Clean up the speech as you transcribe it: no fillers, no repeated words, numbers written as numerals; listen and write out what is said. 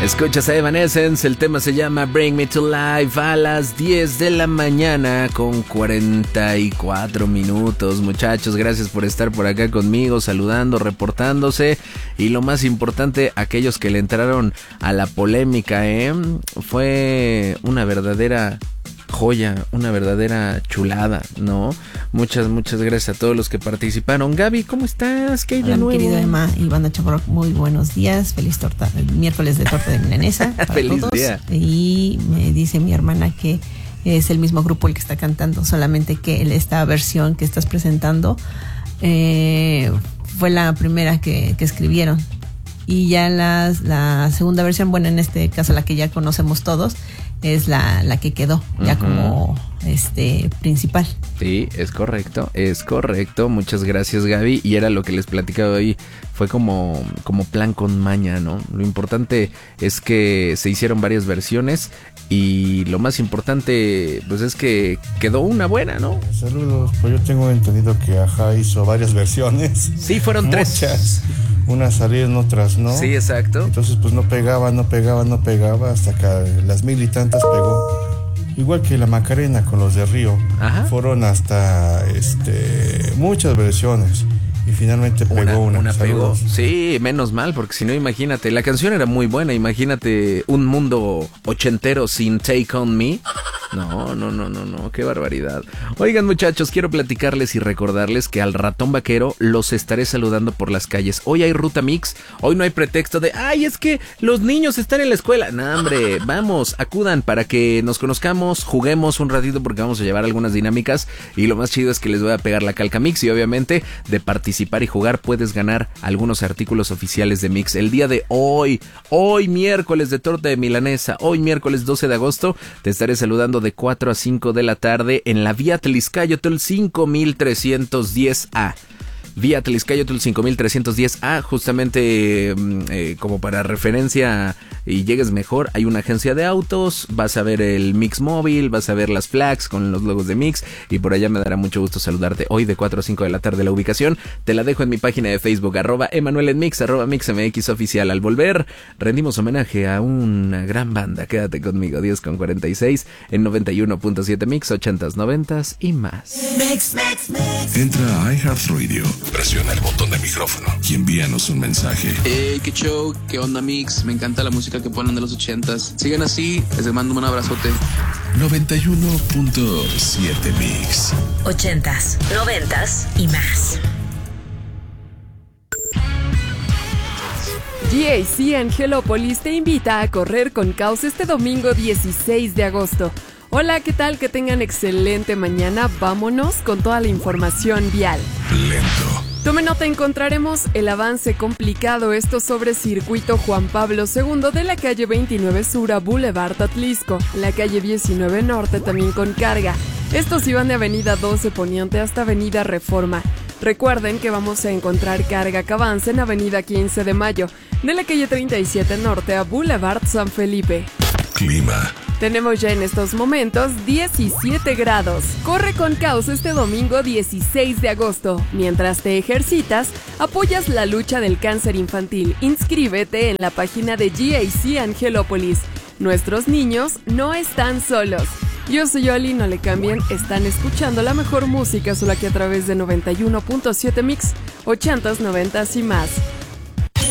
Escuchas a Evanescence, el tema se llama Bring Me to Life a las 10 de la mañana con 44 minutos. Muchachos, gracias por estar por acá conmigo, saludando, reportándose. Y lo más importante, aquellos que le entraron a la polémica, fue una verdadera joya, una verdadera chulada, ¿no? Muchas gracias a todos los que participaron. Gaby, ¿cómo estás? ¿Qué hay de nuevo? Querido Emma y Banda Chaporroc, muy buenos días. Feliz miércoles de torta de milanesa para Feliz todos. Día. Y me dice mi hermana que es el mismo grupo el que está cantando, solamente que esta versión que estás presentando fue la primera que escribieron. Y ya la segunda versión, bueno, en este caso la que ya conocemos todos, es la que quedó ya como principal. Sí, es correcto. Muchas gracias, Gaby. Y era lo que les platicaba hoy, fue como plan con maña, ¿no? Lo importante es que se hicieron varias versiones y lo más importante pues es que quedó una buena, ¿no? Saludos, pues yo tengo entendido que Ajá hizo varias versiones. Sí, fueron muchas. 3. Unas salieron, otras no. Sí, exacto. Entonces pues no pegaba, hasta que las 1000 y tantas pegó. Igual que la Macarena con los de Río. Ajá. Fueron hasta muchas versiones. Y finalmente pegó una. Pegó. Sí, menos mal, porque si no, imagínate, la canción era muy buena. Imagínate un mundo ochentero sin Take On Me. No, qué barbaridad. Oigan, muchachos, quiero platicarles y recordarles que al ratón vaquero los estaré saludando por las calles. Hoy hay ruta mix, hoy no hay pretexto de ay, es que los niños están en la escuela. No, hombre, vamos, acudan para que nos conozcamos, juguemos un ratito porque vamos a llevar algunas dinámicas y lo más chido es que les voy a pegar la calca mix y obviamente de participar y jugar puedes ganar algunos artículos oficiales de Mix. El día de hoy miércoles de torta de milanesa, hoy miércoles 12 de agosto, te estaré saludando de 4 a 5 de la tarde en la vía Tliscayotl 5310A. Vía Tliscayotl 5310A, justamente como para referencia y llegues mejor, hay una agencia de autos, vas a ver el Mix móvil, vas a ver las flags con los logos de Mix y por allá me dará mucho gusto saludarte hoy de 4 a 5 de la tarde. La ubicación te la dejo en mi página de Facebook, @EmanuelEnMix, @MixMX oficial. Al volver, rendimos homenaje a una gran banda, quédate conmigo, 10:46 en 91.7 Mix, 80s, 90s y más. Mix. Entra a iHeartRadio, presiona el botón de micrófono y envíanos un mensaje. Hey, qué show, qué onda Mix, me encanta la música que ponen de los 80s. Sigan así, les mando un abrazote. 91.7 Mix. 80s, 90s y más. GAC Angelópolis te invita a correr con Caos este domingo 16 de agosto. Hola, ¿qué tal? Que tengan excelente mañana. Vámonos con toda la información vial. Lento. Tome nota, encontraremos el avance complicado, esto sobre circuito Juan Pablo II de la calle 29 Sur a Boulevard Atlisco, la calle 19 Norte también con carga. Estos iban de avenida 12 Poniente hasta avenida Reforma. Recuerden que vamos a encontrar carga que avance en avenida 15 de Mayo, de la calle 37 Norte a Boulevard San Felipe. Clima. Tenemos ya en estos momentos 17 grados. Corre con Caos este domingo 16 de agosto. Mientras te ejercitas, apoyas la lucha del cáncer infantil. Inscríbete en la página de GAC Angelópolis. Nuestros niños no están solos. Yo soy Oli, no le cambien, están escuchando la mejor música solo aquí a través de 91.7 Mix, 80s, 90s y más.